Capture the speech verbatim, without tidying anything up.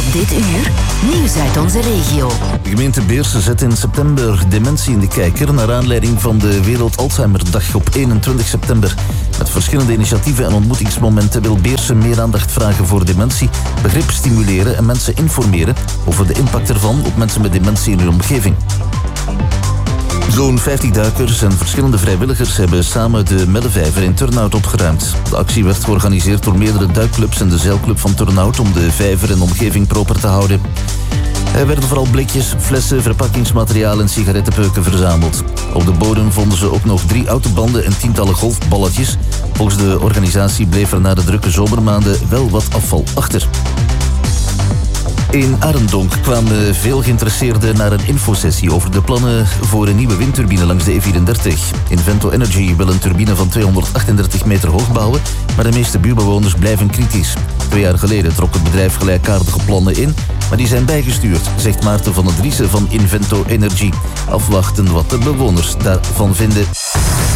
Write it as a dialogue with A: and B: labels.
A: Dit uur, nieuws uit onze regio.
B: De gemeente Beersen zet in september dementie in de kijker naar aanleiding van de Wereld Alzheimerdag op eenentwintig september. Met verschillende initiatieven en ontmoetingsmomenten wil Beersen meer aandacht vragen voor dementie, begrip stimuleren en mensen informeren over de impact ervan op mensen met dementie in hun omgeving. Zo'n vijftig duikers en verschillende vrijwilligers hebben samen de Meddevijver in Turnhout opgeruimd. De actie werd georganiseerd door meerdere duikclubs en de zeilclub van Turnhout om de vijver en omgeving proper te houden. Er werden vooral blikjes, flessen, verpakkingsmateriaal en sigarettenpeuken verzameld. Op de bodem vonden ze ook nog drie autobanden en tientallen golfballetjes. Volgens de organisatie bleef er na de drukke zomermaanden wel wat afval achter. In Arendonk kwamen veel geïnteresseerden naar een infosessie over de plannen voor een nieuwe windturbine langs de E vierendertig. Invento Energy wil een turbine van tweehonderdachtendertig meter hoog bouwen, maar de meeste buurbewoners blijven kritisch. Twee jaar geleden trok het bedrijf gelijkaardige plannen in, maar die zijn bijgestuurd, zegt Maarten van der Driessen van Invento Energy. Afwachten wat de bewoners daarvan vinden.